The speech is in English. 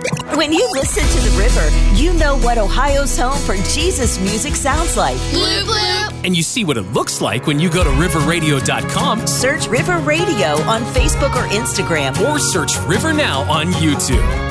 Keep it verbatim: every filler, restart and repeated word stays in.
When you listen to The River, you know what Ohio's home for Jesus music sounds like. Bloop, bloop. And you see what it looks like when you go to river radio dot com. Search River Radio on Facebook or Instagram. Or search River Now on YouTube.